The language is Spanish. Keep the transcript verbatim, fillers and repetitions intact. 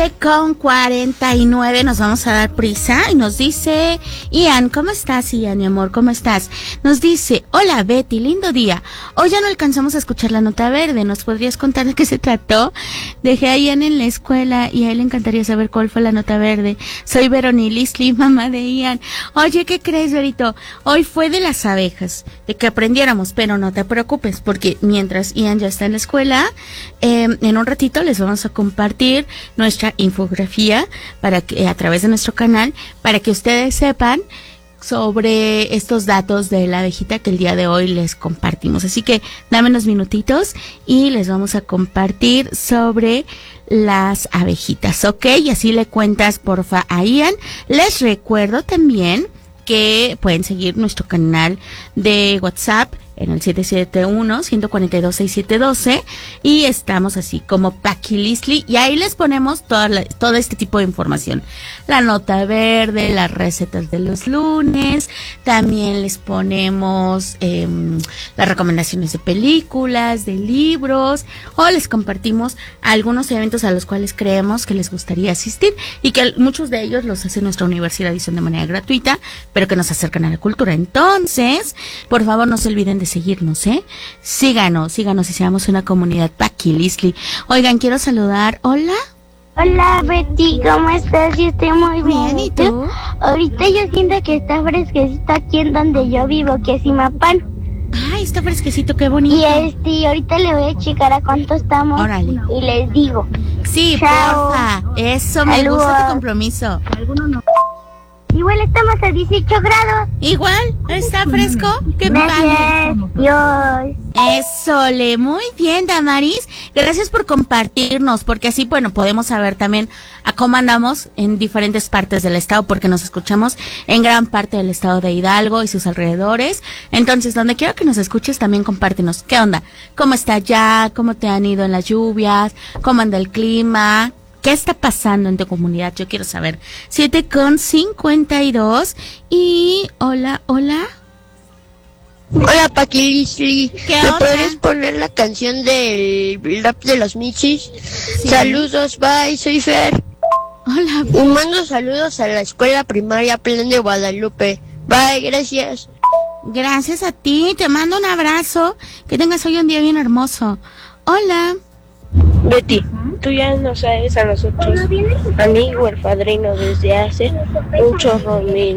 Con cuarenta y nueve nos vamos a dar prisa y nos dice Ian, ¿cómo estás, Ian, mi amor? ¿Cómo estás? Nos dice, hola Betty, lindo día. Hoy ya no alcanzamos a escuchar la nota verde, ¿nos podrías contar de qué se trató? Dejé a Ian en la escuela y a él le encantaría saber cuál fue la nota verde. Soy Veroni Lisli, mamá de Ian. Oye, ¿qué crees, Verito? Hoy fue de las abejas, de que aprendiéramos, pero no te preocupes, porque mientras Ian ya está en la escuela, eh, en un ratito les vamos a compartir nuestra infografía para que a través de nuestro canal para que ustedes sepan sobre estos datos de la abejita que el día de hoy les compartimos. Así que dame unos minutitos y les vamos a compartir sobre las abejitas, ¿ok? Y así le cuentas porfa a Ian. Les recuerdo también que pueden seguir nuestro canal de WhatsApp en el siete siete uno, uno cuatro dos, seis siete uno dos y estamos así como Paqui Lisli y ahí les ponemos toda la, todo este tipo de información. La nota verde, las recetas de los lunes, también les ponemos eh, las recomendaciones de películas, de libros o les compartimos algunos eventos a los cuales creemos que les gustaría asistir y que muchos de ellos los hace nuestra universidad y son de manera gratuita, pero que nos acercan a la cultura. Entonces, por favor no se olviden de seguirnos, ¿eh? Síganos, síganos y seamos una comunidad Paqui Lisli. Oigan, quiero saludar. Hola. Hola Betty, ¿cómo estás? Yo estoy muy bien. Bien, ¿y tú? Ahorita yo siento que está fresquecito aquí en donde yo vivo, que es Imapán. Ay, está fresquecito, qué bonito. Y este, ahorita le voy a checar a cuánto estamos. Órale. Y les digo. Sí, Chao. porfa. Eso, me Saludos. gusta tu compromiso. Igual estamos a dieciocho grados. Igual, ¿está fresco? Qué padre. Gracias. Dios. Eso, le, muy bien, Damaris. Gracias por compartirnos, porque así, bueno, podemos saber también a cómo andamos en diferentes partes del estado, porque nos escuchamos en gran parte del estado de Hidalgo y sus alrededores. Entonces, donde quiera que nos escuches, también compártenos. ¿Qué onda? ¿Cómo está allá? ¿Cómo te han ido en las lluvias? ¿Cómo anda el clima? ¿Qué está pasando en tu comunidad? Yo quiero saber. siete con cincuenta y dos. Y hola, hola. Hola, Paqui Lisli. ¿Qué ¿Me onda? podrías poner la canción del rap de los Michis? Sí. Saludos, bye, soy Fer. Hola. Y mando saludos a la escuela primaria Plan de Guadalupe. Bye, gracias. Gracias a ti. Te mando un abrazo. Que tengas hoy un día bien hermoso. Hola. Betty, tú ya no sabes a nosotros, amigo el padrino desde hace un chorro mil.